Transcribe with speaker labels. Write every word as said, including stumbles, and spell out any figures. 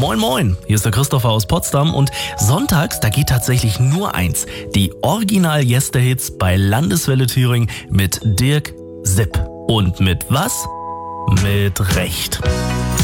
Speaker 1: Moin Moin, hier ist der Christopher aus Potsdam und sonntags, da geht tatsächlich nur eins. Die Original-Yester-Hits bei Landeswelle Thüringen mit Dirk Sipp. Und mit was? Mit Recht.